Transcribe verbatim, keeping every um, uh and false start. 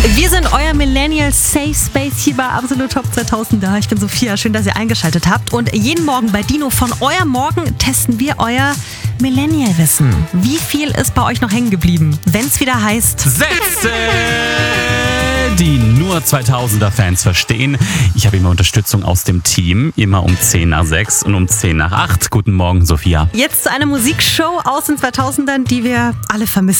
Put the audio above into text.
Wir sind euer Millennial Safe Space hier bei Absolut Top zweitausender. Ich bin Sophia, schön, dass ihr eingeschaltet habt. Und jeden Morgen bei Dino von Euer Morgen testen wir euer Millennial-Wissen. Wie viel ist bei euch noch hängen geblieben, wenn es wieder heißt Sätze, die nur zweitausender-Fans verstehen. Ich habe immer Unterstützung aus dem Team, immer um zehn nach sechs und um zehn nach acht. Guten Morgen, Sophia. Jetzt zu einer Musikshow aus den zweitausendern, die wir alle vermissen.